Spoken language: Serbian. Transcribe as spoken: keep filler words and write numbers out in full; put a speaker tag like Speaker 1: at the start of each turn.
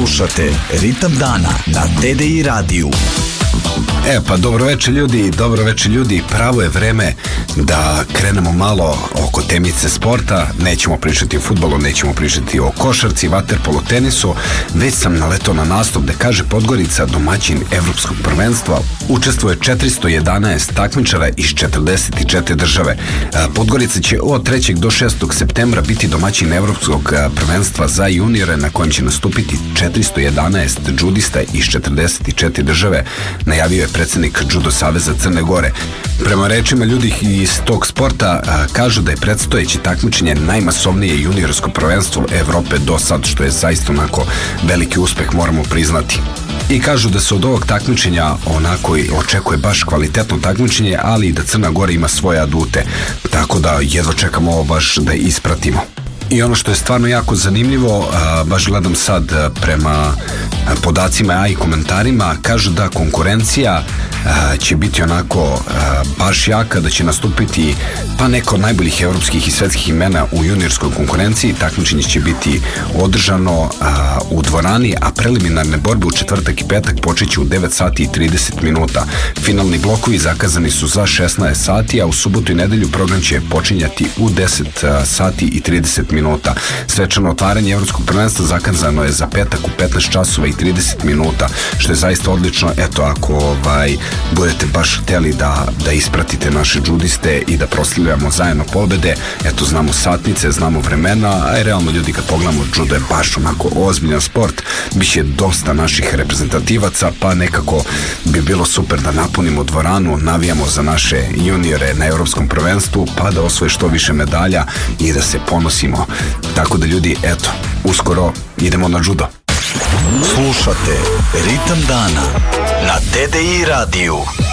Speaker 1: Slušate Ritam dana na T D I radiju.
Speaker 2: E pa dobro večer ljudi, dobro večer ljudi, pravo je vreme da krenemo malo oko temice sporta. Nećemo pričati o fudbalu, nećemo pričati o košarci, vaterpolu, tenisu, već sam naletao na nastup da kaže Podgorica, domaćin evropskog prvenstva. Učestvuje četiristo jedanaest takmičara iz četrdeset četiri države. Podgorica će od trećeg do šestog septembra biti domaćin evropskog prvenstva za juniore, na kojem će nastupiti četiristo jedanaest džudista iz četrdeset četiri države, najavio je predsjednik Judo saveza Crne Gore. Prema rečima ljudi iz tog sporta, a, kažu da je predstojeće takmičenje najmasovnije juniorsko prvenstvo Evrope do sad, što je zaista onako veliki uspeh, moramo priznati. I kažu da se od ovog takmičenja onako i očekuje baš kvalitetno takmičenje, ali i da Crna Gora ima svoje adute, tako da jedva čekamo ovo baš da ispratimo. I ono što je stvarno jako zanimljivo, a, baš gledam sad a, prema podacima a i komentarima, kažu da konkurencija a, će biti onako a, baš jaka, da će nastupiti pa neko od najboljih evropskih i svetskih imena u juniorskoj konkurenciji. Takmičenje će biti održano a, u dvorani, a preliminarne borbe u četvrtak i petak počeće u devet sati i trideset minuta. Finalni blokovi zakazani su za šesnaest sati, a u subotu i nedelju program će počinjati u deset sati i trideset minuta. Svečano otvaranje evropskog prvenstva zakazano je za petak u petnaest časova i trideset minuta, što je zaista odlično. Eto, ako ovaj, budete baš hteli da, da ispratite naše džudiste i da proslavljamo zajedno pobede, eto, znamo satnice, znamo vremena, a i realno ljudi kad pogledamo, judo je baš onako ozbiljan sport, biće dosta naših reprezentativaca, pa nekako bi bilo super da napunimo dvoranu, navijamo za naše juniore na evropskom prvenstvu, pa da osvoje što više medalja i da se ponosimo. Tako da ljudi, eto, uskoro idemo na judo.
Speaker 1: Slušate Ritam dana na T D I radiju.